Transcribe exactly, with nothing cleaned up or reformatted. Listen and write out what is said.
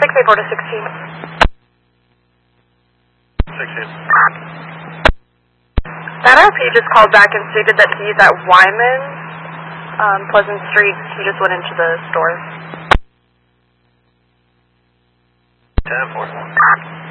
six eight four to sixteen. sixteen. That R P just called back and stated that he's at Wyman, um, Pleasant Street. He just went into the store. ten four.